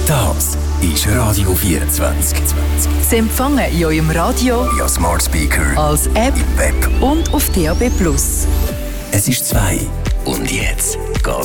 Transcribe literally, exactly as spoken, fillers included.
Das ist Radio vierundzwanzig. Sie empfangen in eurem Radio, via Smart Speaker, als App im Web und auf D A B plus. Es ist zwei und jetzt geht's